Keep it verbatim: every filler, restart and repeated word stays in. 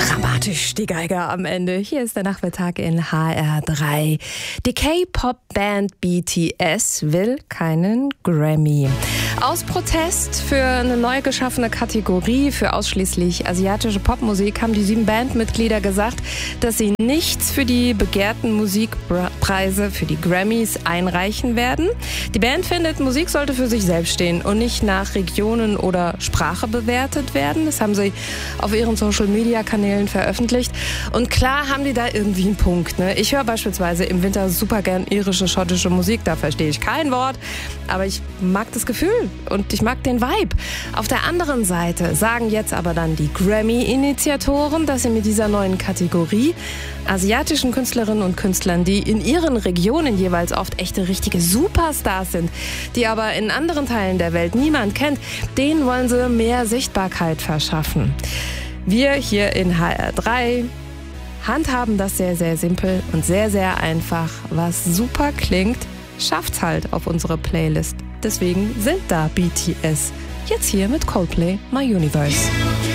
Dramatisch die Geiger am Ende. Hier ist der Nachmittag in H R drei. Die K-Pop-Band B T S will keinen Grammy. Aus Protest für eine neu geschaffene Kategorie für ausschließlich asiatische Popmusik haben die sieben Bandmitglieder gesagt, dass sie nichts für die begehrten Musikpreise für die Grammys einreichen werden. Die Band findet, Musik sollte für sich selbst stehen und nicht nach Regionen oder Sprache bewertet werden. Das haben sie auf ihren Social-Media-Kanälen veröffentlicht. Und klar haben die da irgendwie einen Punkt. Ne? Ich höre beispielsweise im Winter super gern irische, schottische Musik. Da verstehe ich kein Wort. Aber ich mag das Gefühl und ich mag den Vibe. Auf der anderen Seite sagen jetzt aber dann die Grammy-Initiatoren, dass sie mit dieser neuen Kategorie asiatischen Künstlerinnen und Künstlern, die in ihren Regionen jeweils oft echte, richtige Superstars sind, die aber in anderen Teilen der Welt niemand kennt, denen wollen sie mehr Sichtbarkeit verschaffen. Wir hier in H R drei handhaben das sehr, sehr simpel und sehr, sehr einfach. Was super klingt, schafft's halt auf unsere Playlist. Deswegen sind da B T S. Jetzt hier mit Coldplay, My Universe.